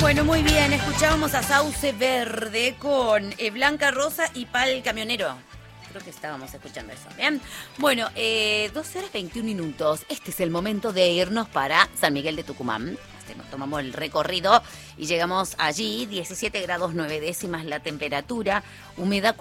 Bueno, muy bien, escuchábamos a Sauce Verde con Blanca Rosa y Pal Camionero. Creo que estábamos escuchando eso. Bien. Bueno, 12:21. Este es el momento de irnos para San Miguel de Tucumán. Tomamos el recorrido y llegamos allí, 17 grados 9 décimas la temperatura, humedad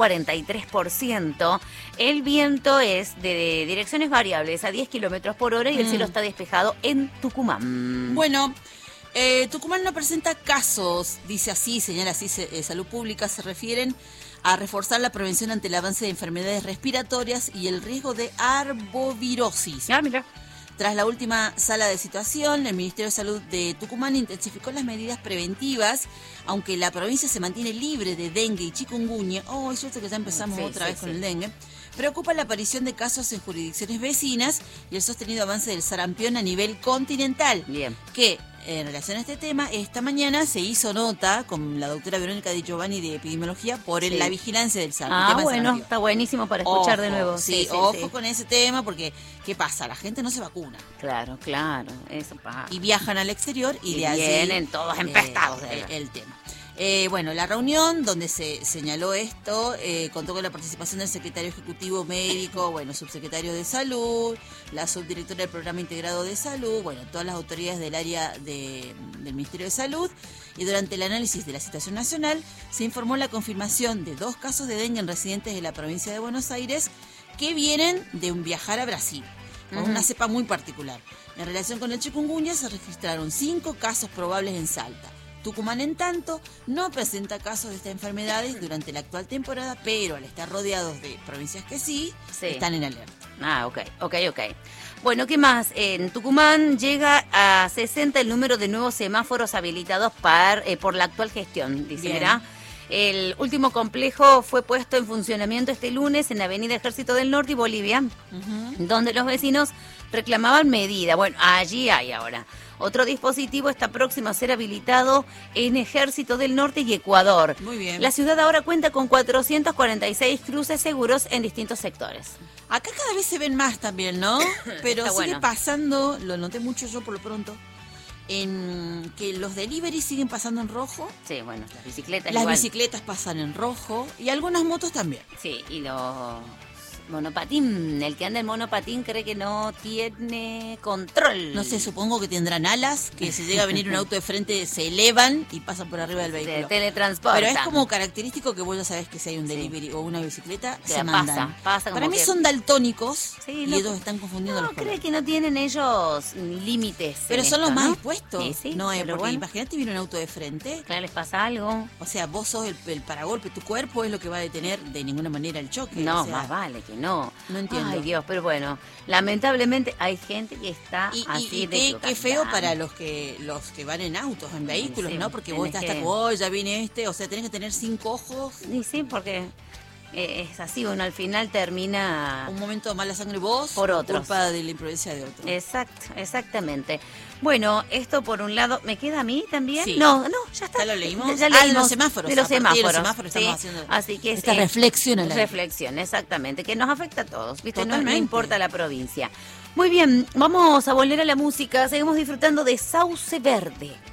43%. El viento es de direcciones variables a 10 kilómetros por hora y el cielo está despejado en Tucumán. Bueno, Tucumán no presenta casos, dice así, señala así Salud Pública, se refieren a reforzar la prevención ante el avance de enfermedades respiratorias y el riesgo de arbovirosis. Ah, mira. Tras la última sala de situación, el Ministerio de Salud de Tucumán intensificó las medidas preventivas, aunque la provincia se mantiene libre de dengue y chikungunya. Oh, yo sé que ya empezamos otra vez con el dengue. Preocupa la aparición de casos en jurisdicciones vecinas y el sostenido avance del sarampión a nivel continental. Bien. Que, en relación a este tema, esta mañana se hizo nota con la doctora Verónica Di Giovanni de Epidemiología por la vigilancia del sarampión. Ah, bueno, está buenísimo para escuchar de nuevo. Sí, ojo con ese tema porque, ¿qué pasa? La gente no se vacuna. Claro, eso pasa. Y viajan al exterior y de allí vienen todos empestados. El tema. Bueno, la reunión donde se señaló esto contó con la participación del secretario ejecutivo médico, subsecretario de salud, la subdirectora del programa integrado de salud, todas las autoridades del área del Ministerio de Salud, y durante el análisis de la situación nacional se informó la confirmación de 2 casos de dengue en residentes de la provincia de Buenos Aires que vienen de un viajar a Brasil, con una cepa muy particular. En relación con el chikungunya se registraron 5 casos probables en Salta. Tucumán, en tanto, no presenta casos de estas enfermedades durante la actual temporada, pero al estar rodeados de provincias que sí, están en alerta. Ah, ok. Bueno, ¿qué más? En Tucumán llega a 60 el número de nuevos semáforos habilitados por la actual gestión, dice, ¿verdad? El último complejo fue puesto en funcionamiento este lunes en la Avenida Ejército del Norte y Bolivia, donde los vecinos reclamaban medida. Bueno, allí hay ahora. Otro dispositivo está próximo a ser habilitado en Ejército del Norte y Ecuador. Muy bien. La ciudad ahora cuenta con 446 cruces seguros en distintos sectores. Acá cada vez se ven más también, ¿no? Pero Está sigue bueno. pasando, lo noté mucho yo por lo pronto, en que los deliveries siguen pasando en rojo. Sí, bueno, las bicicletas Las igual. bicicletas pasan en rojo y algunas motos también. Sí, y los monopatín, el que anda en monopatín cree que no tiene control. No sé, supongo que tendrán alas, que si llega a venir un auto de frente se elevan y pasan por arriba del vehículo. Se teletransporta. Pero es como característico que vos ya sabés que si hay un delivery o una bicicleta, Se se la mandan. pasa como Para mí que- son daltónicos Sí, y no- ellos están confundiendo No, los cree colores. que no tienen ellos límites. Pero en son esto, los más ¿no? dispuestos. Sí, No, pero porque bueno, imagínate viene un auto de frente. claro, les pasa algo. O sea, vos sos el paragolpe, tu cuerpo es lo que va a detener de ninguna manera el choque. No, o sea, más vale que no. No entiendo. Ay, Dios, pero bueno, lamentablemente hay gente que está así de qué feo para los que van en autos, en vehículos, Sí, ¿no? Porque vos tenés estás que- como, oh, ya viene o sea, tenés que tener 5 ojos. Y sí, porque es así, uno al final termina... Un momento de mala sangre vos Por otros. culpa de la imprudencia de otro. Exactamente. Bueno, esto por un lado, ¿me queda a mí también? Sí. No, ya está. ¿Ya lo leímos? Ya De leímos los semáforos. De los A partir de los semáforos. semáforos sí. estamos haciendo Así que esta reflexión al aire. reflexión, exactamente, que nos afecta a todos, ¿viste? No Totalmente. importa la provincia. Muy bien, vamos a volver a la música. Seguimos disfrutando de Sauce Verde.